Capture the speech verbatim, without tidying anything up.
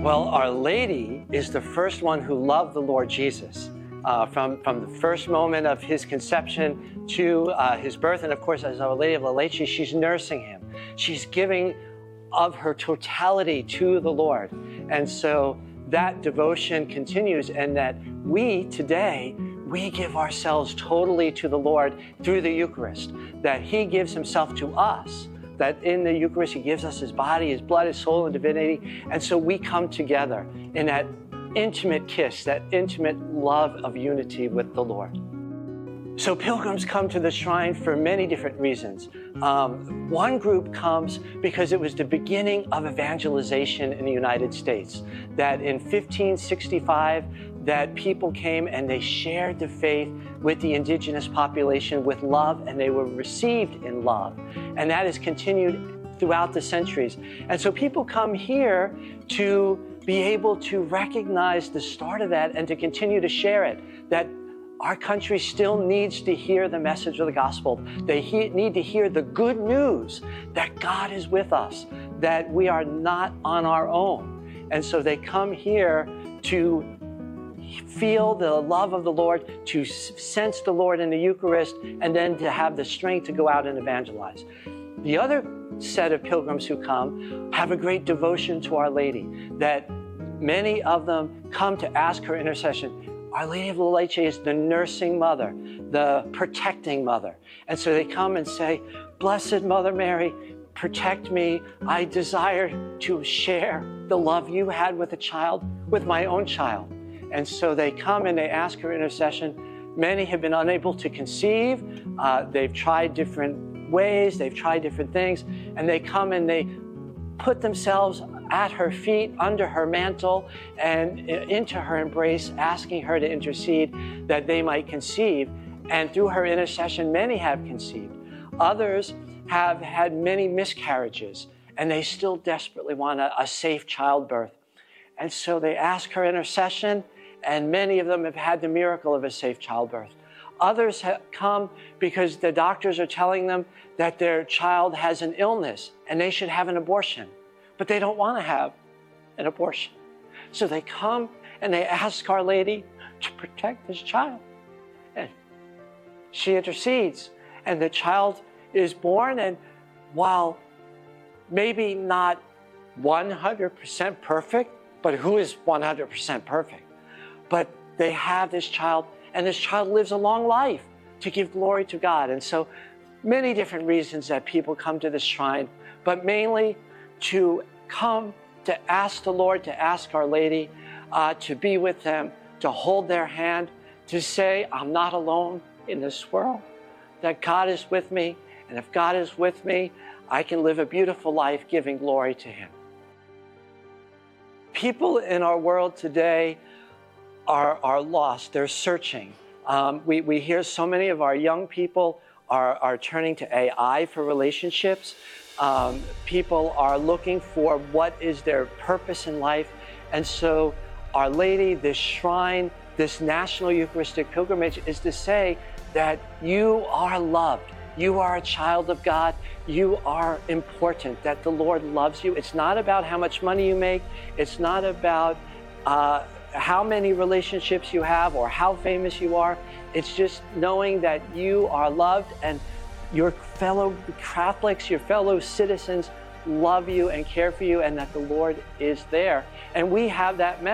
Well, Our Lady is the first one who loved the Lord Jesus. Uh, from, from the first moment of his conception to uh, his birth. And of course, as Our Lady of La Leche, she's nursing him. She's giving of her totality to the Lord. And so that devotion continues, and that we today, we give ourselves totally to the Lord through the Eucharist, that he gives himself to us, that in the Eucharist, he gives us his body, his blood, his soul, and divinity. And so we come together in that intimate kiss, that intimate love of unity with the Lord. So pilgrims come to the shrine for many different reasons. Um, one group comes because it was the beginning of evangelization in the United States, that in fifteen sixty-five, that people came and they shared the faith with the indigenous population with love, and they were received in love. And that has continued throughout the centuries. And so people come here to be able to recognize the start of that and to continue to share it, that our country still needs to hear the message of the gospel. They he- need to hear the good news that God is with us, that we are not on our own. And so they come here to feel the love of the Lord, to sense the Lord in the Eucharist, and then to have the strength to go out and evangelize. The other set of pilgrims who come have a great devotion to Our Lady, that many of them come to ask her intercession. Our Lady of La Leche is the nursing mother, the protecting mother. And so they come and say, Blessed Mother Mary, protect me. I desire to share the love you had with a child, with my own child. And so they come and they ask her intercession. Many have been unable to conceive. Uh, they've tried different ways, they've tried different things, and they come and they put themselves at her feet, under her mantle, and into her embrace, asking her to intercede that they might conceive. And through her intercession, many have conceived. Others have had many miscarriages, and they still desperately want a, a safe childbirth. And so they ask her intercession, and many of them have had the miracle of a safe childbirth. Others have come because the doctors are telling them that their child has an illness and they should have an abortion, but they don't want to have an abortion. So they come and they ask Our Lady to protect this child. And she intercedes, and the child is born, and while maybe not one hundred percent perfect, but who is one hundred percent perfect? But they have this child, and this child lives a long life to give glory to God. And so many different reasons that people come to this shrine, but mainly to come to ask the Lord, to ask Our Lady uh, to be with them, to hold their hand, to say, I'm not alone in this world, that God is with me. And if God is with me, I can live a beautiful life giving glory to him. People in our world today are, are lost. They're searching. Um, we, we hear so many of our young people are, are turning to A I for relationships. Um, people are looking for what is their purpose in life. And so Our Lady, this shrine, this National Eucharistic Pilgrimage is to say that you are loved. You are a child of God. You are important, that the Lord loves you. It's not about how much money you make. It's not about uh, how many relationships you have or how famous you are. It's just knowing that you are loved, and your fellow Catholics, your fellow citizens love you and care for you, and that the Lord is there. And we have that message.